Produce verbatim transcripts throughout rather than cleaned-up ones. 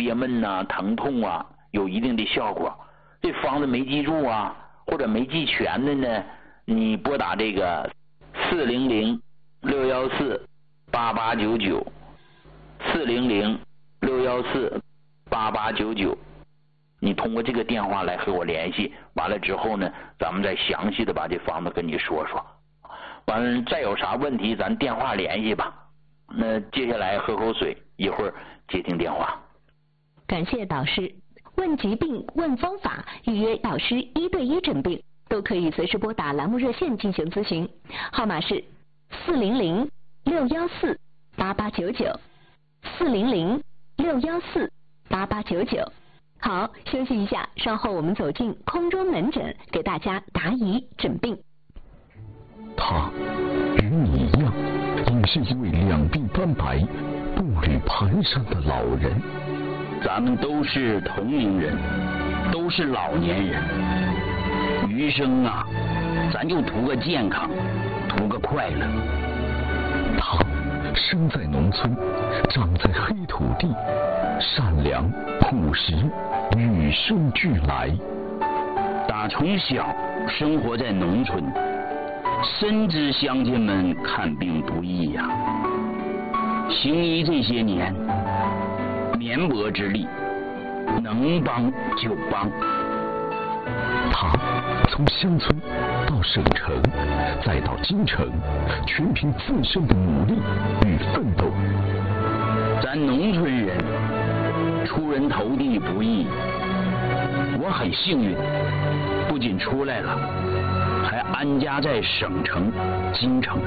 憋闷呐、啊、疼痛啊，有一定的效果。这方子没记住啊，或者没记全的呢，你拨打这个四零零六幺四八八九九，四零零六幺四八八九九，你通过这个电话来和我联系，完了之后呢，咱们再详细的把这方子跟你说说。完了，再有啥问题咱电话联系吧。那接下来喝口水，一会儿接听电话。 感谢导师。问疾病、问方法、预约导师一对一诊病，都可以随时拨打栏目热线进行咨询，号码是四零零六幺四八八九九，四零零六幺四八八九九。好，休息一下，稍后我们走进空中门诊，给大家答疑诊病。 他与你一样，也是一位两鬓斑白、步履蹒跚的老人。 咱们都是同龄人，都是老年人，余生啊，咱就图个健康，图个快乐。 他生在农村，长在黑土地，善良朴实，与生俱来。 打从小生活在农村，深知乡亲们看病不易呀、啊。行医这些年，绵薄之力，能帮就帮。 他从乡村到省城，再到京城，全凭自身的努力与奋斗。 咱农村人出人头地不易，我很幸运，不仅出来了，还安家在省城京城。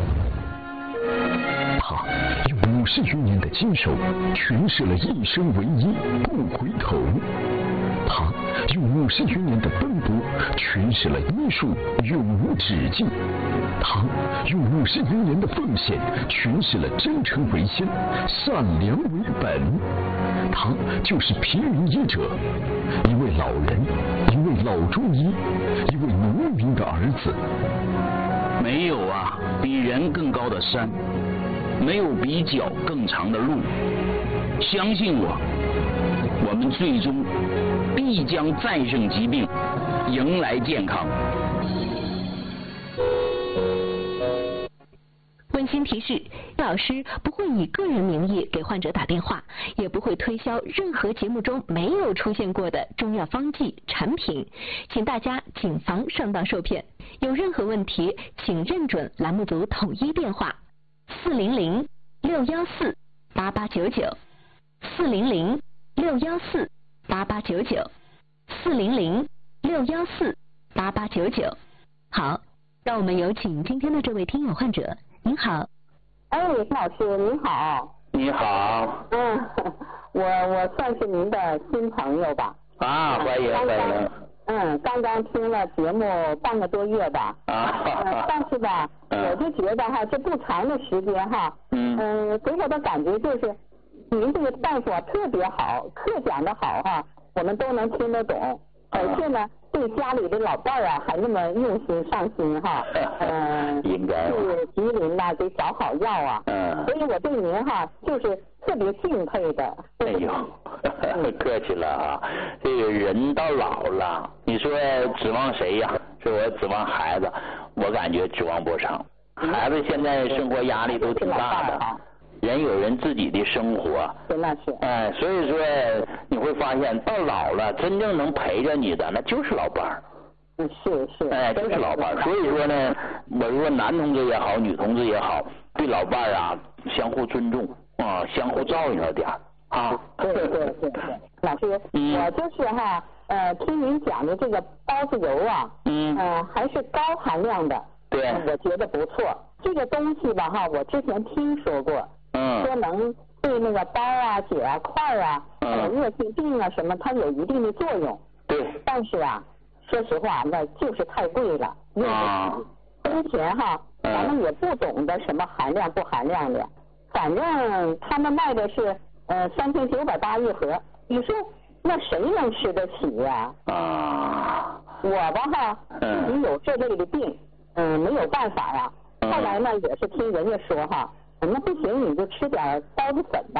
他用五十余年的坚守诠释了一生为一不回头，他用五十余年的奔波诠释了医术永无止境，他用五十余年的奉献诠释了真诚为先，善良为本。他就是平民医者，一位老人，一位老中医，一位农民的儿子。 没有啊比人更高的山，没有比脚更长的路，相信我，我们最终必将战胜疾病，迎来健康。 温馨提示，老师不会以个人名义给患者打电话，也不会推销任何节目中没有出现过的中药方剂产品，请大家谨防上当受骗。有任何问题，请认准栏目组统一电话四零零六幺四八八九九，四零零六幺四八八九九，四零零六幺四八八九九。好，让我们有请今天的这位听友患者。您好。 哎，李老师您好。 你好。 嗯，我我算是您的新朋友吧。 啊，欢迎欢迎。 嗯，刚刚听了节目半个多月吧。 啊。 嗯、但是吧，我就觉得哈，这不长的时间哈，嗯，嗯给我的感觉就是您这个大夫特别好，课讲的好哈，我们都能听得懂，而且呢。对家里的老伴儿啊，还那么用心上心哈，嗯， 应该是吉林呐，给找好药啊，嗯，所以我对您哈就是特别敬佩的。 哎呦，客气了啊，这个人到老了，你说指望谁呀？说我指望孩子，我感觉指望不上。孩子现在生活压力都挺大的。人有人自己的生活， 那是， 哎，所以说你会发现到老了，真正能陪着你的那就是老伴儿。 嗯，是是。 哎，就是老伴儿。所以说呢，我说男同志也好，女同志也好，对老伴儿啊，相互尊重啊，相互照应着点儿啊。 对对对对，老师，嗯、我就是哈，呃，听您讲的这个包子油啊，嗯，呃，还是高含量的， 对， 我觉得不错。这个东西吧哈，我之前听说过。嗯，说能对那个包啊、血啊、块啊、呃、热性病啊什么，它有一定的作用。 对。 但是啊，说实话，那就是太贵了。啊。之前哈，咱们也不懂得什么含量不含量的，反正他们卖的是呃三千九百八一盒。你说那谁能吃得起呀？啊。我吧哈，自己有这类的病，嗯，没有办法呀。后来呢，也是听人家说哈。那不行，你就吃点包子粉吧。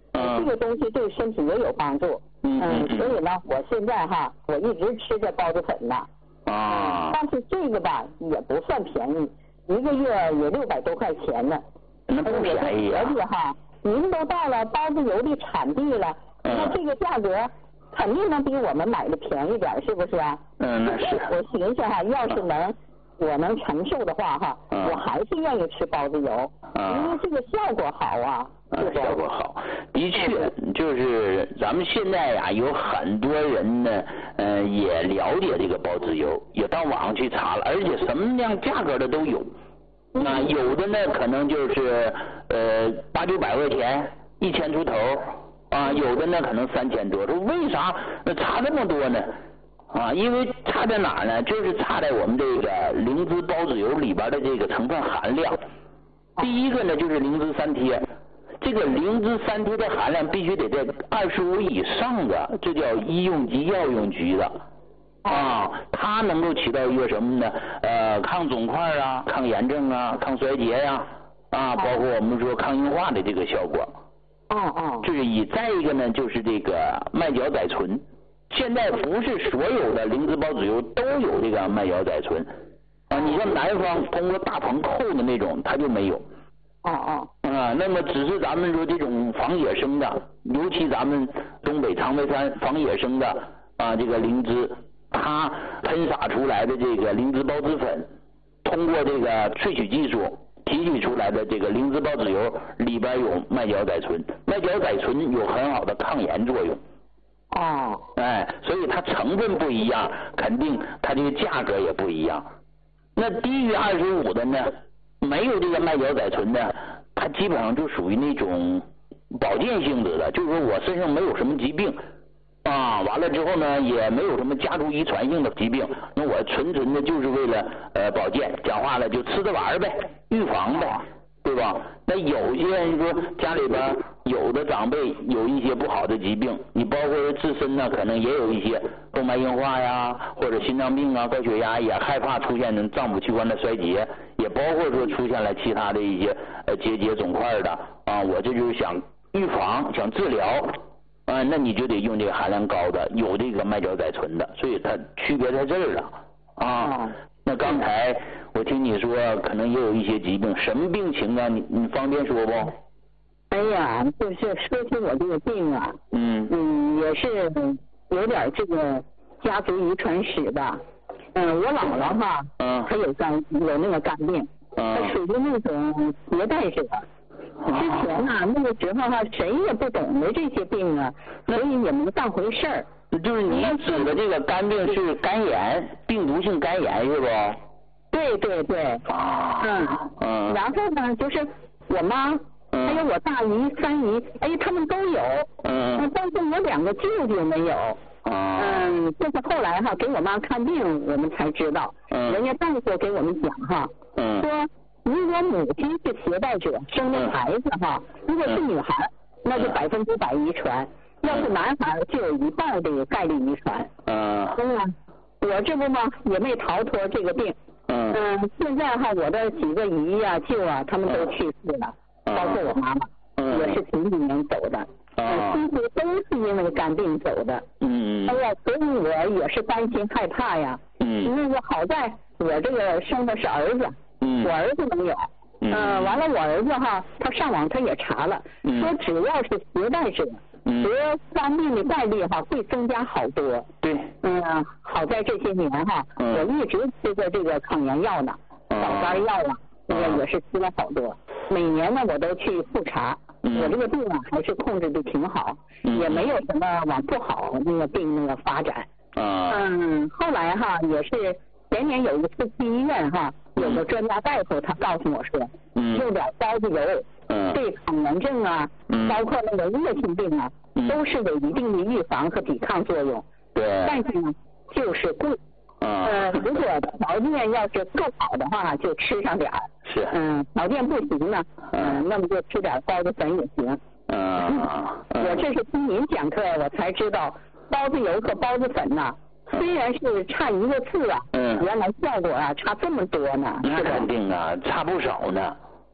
这个东西对身体也有帮助。 嗯嗯，所以呢，我现在哈，我一直吃这孢子粉呢。 啊。 但是这个吧也不算便宜，一个月也六百多块钱呢。 那不便宜啊。 而且哈，您都到了孢子油的产地了，那这个价格肯定能比我们买的便宜点，是不是啊？ 嗯，那是。 我寻思哈，要是能。我能承受的话哈， 嗯、 我还是愿意吃孢子油， 嗯、 因为这个效果好啊。 啊，效果好，的确，就是咱们现在呀、啊，有很多人呢，呃，也了解这个孢子油，也到网上去查了，而且什么样价格的都有。那、嗯、有的呢，可能就是呃八九百块钱，一千出头啊，有的呢可能三千多。说为啥差这么多呢？啊，因为差在哪儿呢？就是差在我们这个灵芝孢子油里边的这个成分含量。第一个呢，就是灵芝三萜，这个灵芝三萜的含量必须得在二十五以上的，这叫医用级药用级的。啊，它能够起到一个什么呢？呃，抗肿块啊，抗炎症啊，抗衰竭呀、啊，啊，包括我们说抗硬化的这个效果。 哦哦。 这是一，再一个呢，就是这个麦角甾醇。现在不是所有的灵芝孢子油都有这个麦角甾醇啊，你像南方通过大棚扣的那种，它就没有。 哦哦。 啊，那么只是咱们说这种仿野生的，尤其咱们东北长白山仿野生的啊，这个灵芝，它喷洒出来的这个灵芝孢子粉，通过这个萃取技术提取出来的这个灵芝孢子油里边有麦角甾醇，麦角甾醇有很好的抗炎作用。 哦， 哎，所以它成分不一样，肯定它这个价格也不一样。那低于二十五的呢，没有这个麦角甾醇的，它基本上就属于那种保健性质的，就是说我身上没有什么疾病啊，完了之后呢，也没有什么家族遗传性的疾病，那我纯纯的就是为了呃保健，讲话了就吃着玩呗，预防呗。对吧？那有些人说家里边有的长辈有一些不好的疾病，你包括自身呢，可能也有一些动脉硬化呀，或者心脏病啊、高血压，也害怕出现脏腑器官的衰竭，也包括说出现了其他的一些呃结节肿块的啊。我这就是想预防、想治疗啊，那你就得用这个含量高的，有这个麦角甾醇的，所以它区别在这儿了啊。那刚才我听你说可能也有一些疾病，什么病情啊？你你方便说不？ 哎呀，就是说起我这个病啊， 嗯嗯，也是有点这个家族遗传史的。嗯，我姥姥哈， 嗯， 她有肝有那个肝病， 嗯， 她属于那种携带者。之前呢、啊，那个时候哈、啊，谁也不懂得这些病啊，所以也没当回事儿。 就是你指的这个肝病是肝炎，病毒性肝炎是不？ 对对对。 啊。 嗯嗯。 然后呢，就是我妈， 嗯、 还有我大姨、三姨，哎，他们都有。 嗯。 但是我两个舅舅没有。 啊。 嗯，这是后来哈给我妈看病，我们才知道。 嗯。 人家大夫给我们讲哈， 嗯， 说如果母亲是携带者，生的孩子哈，如果是女孩，那就百分之百遗传。要是男孩就有一半的概率遗传。 嗯。 嗯，我这不嘛也没逃脱这个病。 嗯。 嗯，现在哈我的几个姨呀、舅啊，他们都去世了， 嗯、 包括我妈妈， 嗯、 也是前几年走的。 嗯。 几乎都是因为肝病走的。 嗯。 哎呀，所以我也是担心害怕呀。 嗯。 那个好在我这个生的是儿子。 嗯。 我儿子没有。 嗯。 呃，完了我儿子哈，他上网他也查了， 嗯、 说只要是携带者。 嗯， 得肝病的概率哈会增加好多。 对。 嗯，好在这些年哈， 嗯、 我一直吃着这个抗炎药呢，保肝药啊，那个也是吃了好多。每年呢我都去复查， 嗯、 我这个病啊还是控制的挺好， 嗯、 也没有什么往不好那个病那个发展。 啊。 嗯，后来哈也是前年有一次去医院哈，有个专家大夫他告诉我说， 嗯， 用点孢子油。 嗯， 对抗炎症啊， 嗯， 包括那个恶性病啊， 嗯， 都是有一定的预防和抵抗作用。 对。 但是呢，就是贵。 啊。 呃，如果条件要是够好的话，就吃上点儿。 是。 嗯，条件不行呢，嗯，那么就吃点孢子粉也行。 嗯。 我这是听您讲课，我才知道孢子油和孢子粉呐，虽然是差一个字啊， 嗯， 原来效果啊差这么多呢。 那肯定啊，差不少呢。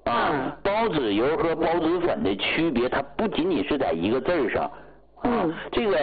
啊， 嗯孢子油和孢子粉的区别，它不仅仅是在一个字儿上。 嗯， 这个